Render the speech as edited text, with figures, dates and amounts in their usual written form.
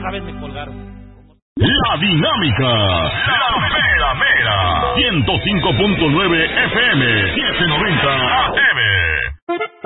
otra vez me colgaron. La Dinámica, la mera mera, 105.9 FM, 790 AM.